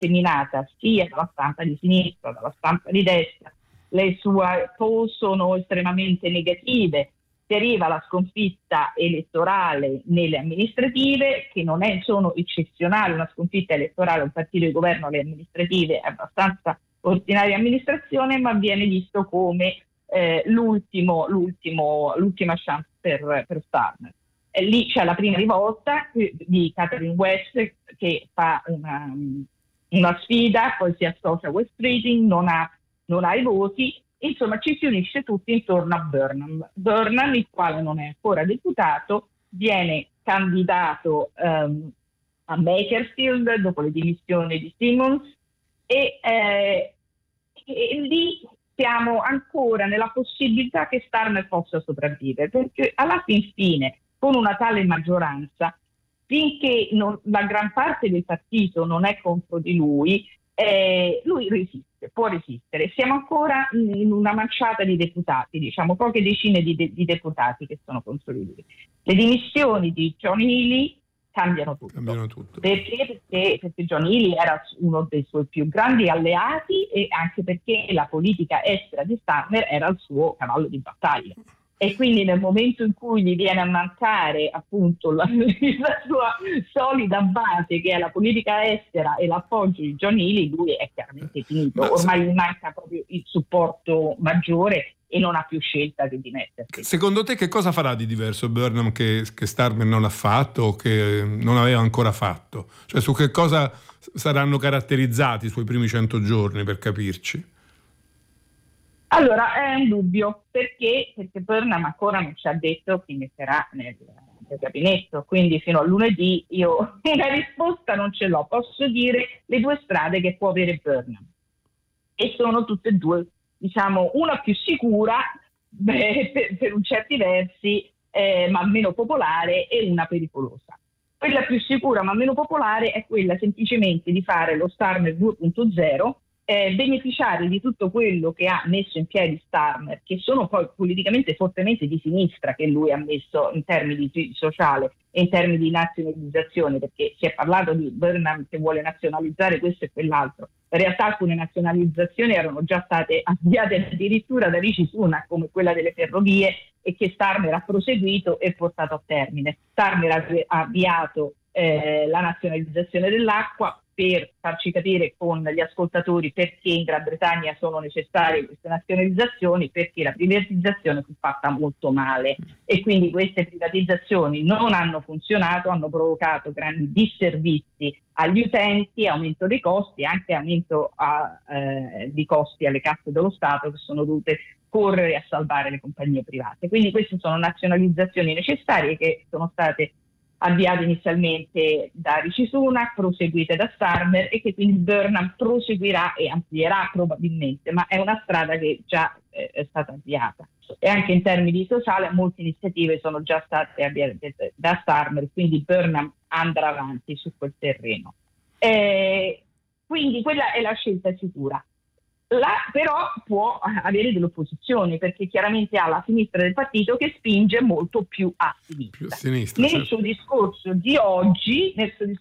seminata sia dalla stampa di sinistra, dalla stampa di destra. Le sue poll sono estremamente negative. Si arriva alla sconfitta elettorale nelle amministrative, che non sono eccezionali. Una sconfitta elettorale, un partito di governo alle amministrative è abbastanza ordinaria amministrazione, ma viene visto come l'ultima chance per Starmer. E lì c'è la prima rivolta di Catherine West, che fa una sfida, poi si associa a West Streeting, non ha i voti. Insomma, ci si unisce tutti intorno a Burnham. Burnham, il quale non è ancora deputato, viene candidato a Bakersfield dopo le dimissioni di Simmons e lì siamo ancora nella possibilità che Starmer possa sopravvivere, perché alla fine, con una tale maggioranza, finché la gran parte del partito non è contro di lui resiste, può resistere. Siamo ancora in una manciata di deputati, diciamo poche decine di deputati che sono contro di lui. Le dimissioni di John Healey cambiano tutto. Perché John Healey era uno dei suoi più grandi alleati e anche perché la politica estera di Starmer era il suo cavallo di battaglia. E quindi nel momento in cui gli viene a mancare appunto la sua solida base, che è la politica estera e l'appoggio di John Healey, lui è chiaramente finito. Ormai gli manca proprio il supporto maggiore e non ha più scelta che dimettersi. Secondo te che cosa farà di diverso Burnham che Starmer non ha fatto o che non aveva ancora fatto? Cioè, su che cosa saranno caratterizzati i suoi primi 100 giorni, per capirci? Allora, è un dubbio, perché Burnham ancora non ci ha detto chi metterà nel gabinetto, quindi fino a lunedì io una risposta non ce l'ho. Posso dire le due strade che può avere Burnham, e sono tutte e due, diciamo, una più sicura per un certi versi, ma meno popolare, e una pericolosa. Quella più sicura ma meno popolare è quella semplicemente di fare lo Starmer 2.0, beneficiare di tutto quello che ha messo in piedi Starmer, che sono poi politicamente fortemente di sinistra, che lui ha messo in termini di sociale e in termini di nazionalizzazione, perché si è parlato di Burnham che vuole nazionalizzare questo e quell'altro. In realtà alcune nazionalizzazioni erano già state avviate addirittura da Rishi Sunak, come quella delle ferrovie, e che Starmer ha proseguito e portato a termine. Starmer ha avviato la nazionalizzazione dell'acqua, per farci capire con gli ascoltatori perché in Gran Bretagna sono necessarie queste nazionalizzazioni, perché la privatizzazione fu fatta molto male e quindi queste privatizzazioni non hanno funzionato, hanno provocato grandi disservizi agli utenti, aumento dei costi e anche aumento di costi alle casse dello Stato, che sono dovute correre a salvare le compagnie private. Quindi queste sono nazionalizzazioni necessarie che sono state avviate inizialmente da Rishi Sunak, proseguite da Starmer, e che quindi Burnham proseguirà e amplierà probabilmente, ma è una strada che già è stata avviata. E anche in termini sociali molte iniziative sono già state avviate da Starmer, quindi Burnham andrà avanti su quel terreno. Quindi quella è la scelta sicura. Però può avere delle opposizioni, perché chiaramente ha la sinistra del partito che spinge molto più a sinistra. Nel suo discorso di oggi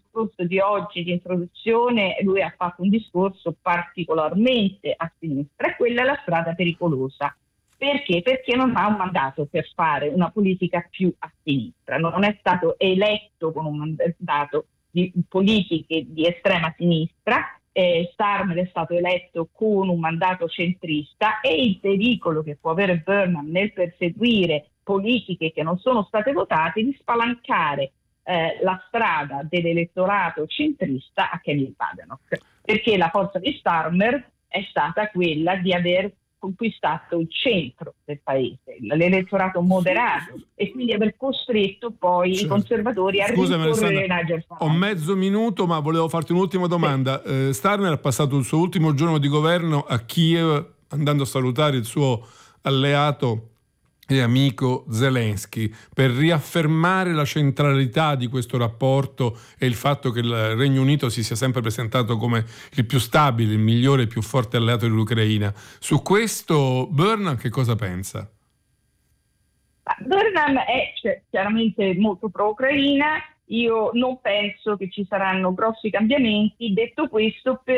di introduzione, lui ha fatto un discorso particolarmente a sinistra, e quella è la strada pericolosa. Perché? Perché non ha un mandato per fare una politica più a sinistra, non è stato eletto con un mandato di politiche di estrema sinistra. Starmer è stato eletto con un mandato centrista, e il pericolo che può avere Burnham nel perseguire politiche che non sono state votate di spalancare la strada dell'elettorato centrista a Kevin Badenoch, perché la forza di Starmer è stata quella di aver conquistato il centro del paese, l'elettorato moderato, e quindi aver costretto poi i conservatori a rincorrere Nigel Farage. Ho mezzo minuto, ma volevo farti un'ultima domanda. Sì. Starmer ha passato il suo ultimo giorno di governo a Kiev, andando a salutare il suo alleato e amico Zelensky, per riaffermare la centralità di questo rapporto e il fatto che il Regno Unito si sia sempre presentato come il più stabile, il migliore e più forte alleato dell'Ucraina. Su questo Burnham che cosa pensa? Burnham è chiaramente molto pro-Ucraina. Io non penso che ci saranno grossi cambiamenti. Detto questo,